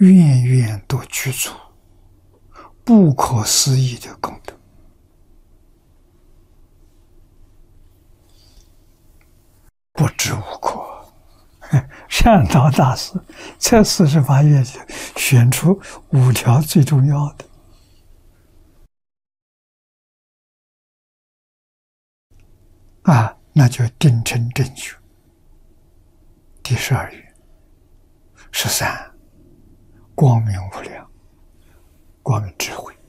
愿愿多具足不可思议的功德。不知无可。善导大师在48愿里选出5条最重要的。那就定成正觉。第12愿，13光明无量，光明智慧。